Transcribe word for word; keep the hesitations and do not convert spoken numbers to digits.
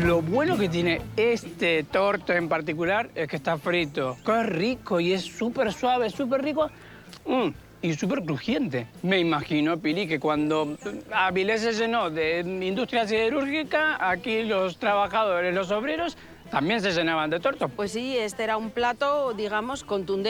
Lo bueno que tiene este torto en particular es que está frito. ¡Qué rico! Y es súper suave, súper rico. Mm, y súper crujiente. Me imagino, Pili, que cuando Avilés se llenó de industria siderúrgica, aquí los trabajadores, los obreros, también se llenaban de torto. Pues sí, este era un plato, digamos, contundente.